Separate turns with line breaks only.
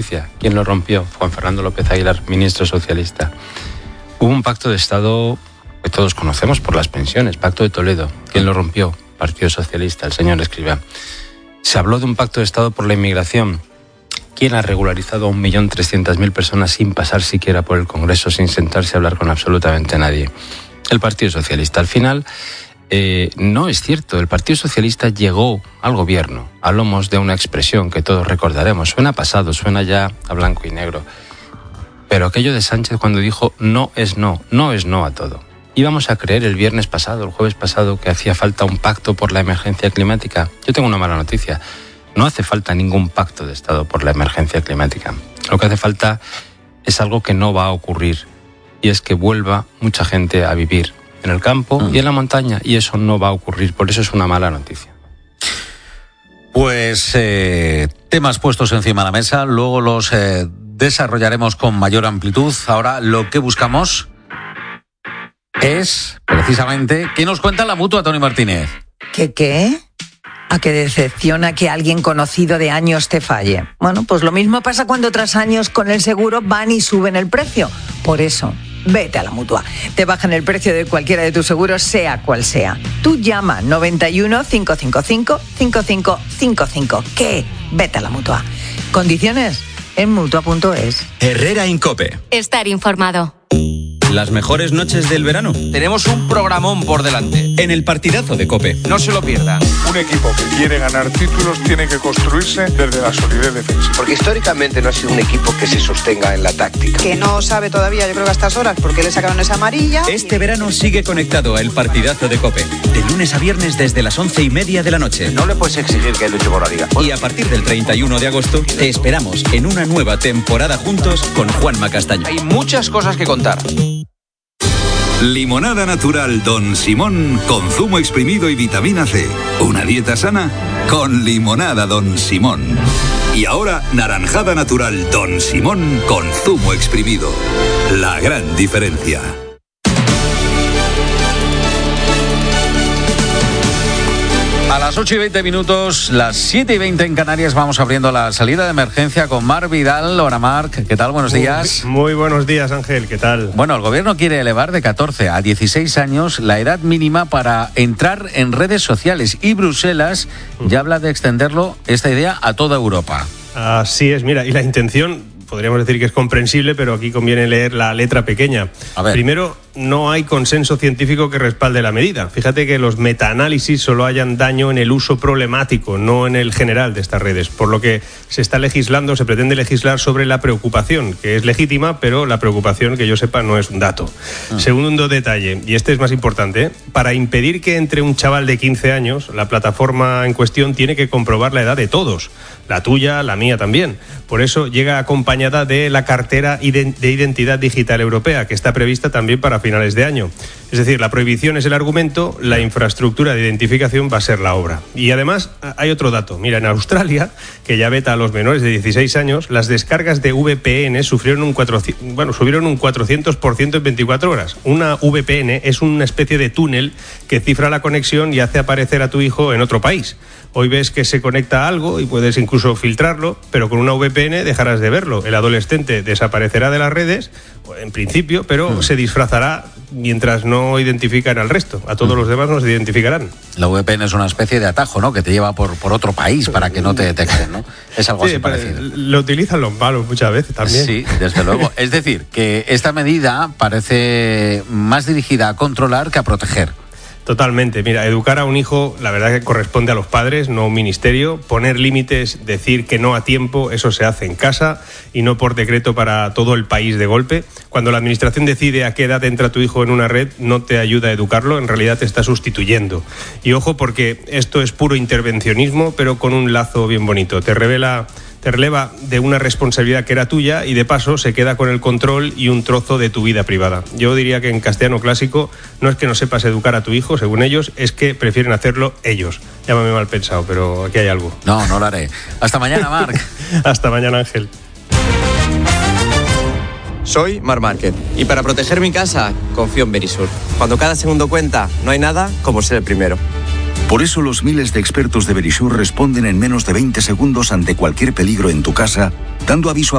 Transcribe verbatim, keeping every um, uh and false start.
noticia. ¿Quién lo rompió? Juan Fernando López Aguilar, ministro socialista. Hubo un pacto de Estado que todos conocemos por las pensiones, Pacto de Toledo. ¿Quién lo rompió? Partido Socialista, el señor Escrivá. Se habló de un pacto de Estado por la inmigración. ¿Quién ha regularizado a un millón trescientas mil personas sin pasar siquiera por el Congreso, sin sentarse a hablar con absolutamente nadie? El Partido Socialista. Al final, eh, no es cierto. El Partido Socialista llegó al gobierno a lomos de una expresión que todos recordaremos. Suena pasado, suena ya a blanco y negro. Pero aquello de Sánchez cuando dijo no es no, no es no a todo. Íbamos a creer el viernes pasado, el jueves pasado, que hacía falta un pacto por la emergencia climática. Yo tengo una mala noticia. No hace falta ningún pacto de Estado por la emergencia climática. Lo que hace falta es algo que no va a ocurrir, y es que vuelva mucha gente a vivir en el campo mm. y en la montaña, y eso no va a ocurrir. Por eso es una mala noticia.
Pues eh, temas puestos encima de la mesa, luego los eh, desarrollaremos con mayor amplitud. Ahora lo que buscamos es, precisamente, ¿qué nos cuenta la Mutua, Tony Martínez?
¿Qué qué? ¿A qué decepciona que alguien conocido de años te falle? Bueno, pues lo mismo pasa cuando tras años con el seguro van y suben el precio. Por eso, vete a la Mutua. Te bajan el precio de cualquiera de tus seguros, sea cual sea. Tú llama noventa y uno, cinco cinco cinco, cinco cinco cinco cinco. ¿Qué? Vete a la Mutua. Condiciones en mutua punto es.
Herrera Incope.
Estar informado.
Las mejores noches del verano.
Tenemos un programón por delante.
En el partidazo de COPE.
No se lo pierdan.
Un equipo que quiere ganar títulos tiene que construirse desde la solidez defensiva.
Porque históricamente no ha sido un equipo que se sostenga en la táctica.
Que no sabe todavía, yo creo que a estas horas, porque le sacaron esa amarilla.
Este verano sigue conectado a el partidazo de COPE. De lunes a viernes desde las once y media de la noche.
No le puedes exigir que luche por la liga.
Y a partir del treinta y uno de agosto te esperamos en una nueva temporada juntos con Juanma Castaño.
Hay muchas cosas que contar.
Limonada natural Don Simón con zumo exprimido y vitamina C. Una dieta sana con limonada Don Simón. Y ahora naranjada natural Don Simón con zumo exprimido. La gran diferencia.
A las ocho y veinte minutos, las siete y veinte en Canarias, vamos abriendo la salida de emergencia con Marc Vidal. Hola Marc, ¿qué tal? Buenos días.
Muy, muy buenos días, Ángel, ¿qué tal?
Bueno, el gobierno quiere elevar de catorce a dieciséis años la edad mínima para entrar en redes sociales y Bruselas ya habla de extenderlo, esta idea, a toda Europa.
Así es, mira, y la intención, podríamos decir que es comprensible, pero aquí conviene leer la letra pequeña.
A ver.
Primero, no hay consenso científico que respalde la medida. Fíjate que los metaanálisis solo hallan daño en el uso problemático, no en el general de estas redes, por lo que se está legislando, se pretende legislar sobre la preocupación, que es legítima, pero la preocupación, que yo sepa, no es un dato. Ah. Segundo detalle, y este es más importante, ¿eh? Para impedir que entre un chaval de quince años, la plataforma en cuestión tiene que comprobar la edad de todos, la tuya, la mía también. Por eso llega acompañada de la cartera de identidad digital europea, que está prevista también para finales de año. Es decir, la prohibición es el argumento, la infraestructura de identificación va a ser la obra. Y además hay otro dato. Mira, en Australia, que ya veta a los menores de dieciséis años, las descargas de V P N sufrieron un cuatrocientos, bueno, subieron un cuatrocientos por ciento en veinticuatro horas. Una V P N es una especie de túnel que cifra la conexión y hace aparecer a tu hijo en otro país. Hoy ves que se conecta a algo y puedes incluso filtrarlo, pero con una V P N dejarás de verlo. El adolescente desaparecerá de las redes, en principio, pero mm. se disfrazará mientras no identifican al resto. A todos mm. los demás nos identificarán.
La V P N es una especie de atajo, ¿no?, que te lleva por, por otro país para que no te detecten, ¿no? Es algo sí, así parecido.
Lo utilizan los malos muchas veces también.
Sí, desde luego. Es decir, que esta medida parece más dirigida a controlar que a proteger.
Totalmente. Mira, educar a un hijo, la verdad que corresponde a los padres, no a un ministerio. Poner límites, decir que no a tiempo, eso se hace en casa y no por decreto para todo el país de golpe. Cuando la administración decide a qué edad entra tu hijo en una red, no te ayuda a educarlo, en realidad te está sustituyendo. Y ojo, porque esto es puro intervencionismo, pero con un lazo bien bonito. Te revela... te releva de una responsabilidad que era tuya y de paso se queda con el control y un trozo de tu vida privada. Yo diría que en castellano clásico no es que no sepas educar a tu hijo, según ellos, es que prefieren hacerlo ellos. Llámame mal pensado, pero aquí hay algo.
No, no lo haré. Hasta mañana, Marc.
Hasta mañana, Ángel.
Soy Marc Márquez y para proteger mi casa confío en Verisur. Cuando cada segundo cuenta, no hay nada como ser el primero.
Por eso los miles de expertos de Verisur responden en menos de veinte segundos ante cualquier peligro en tu casa, dando aviso a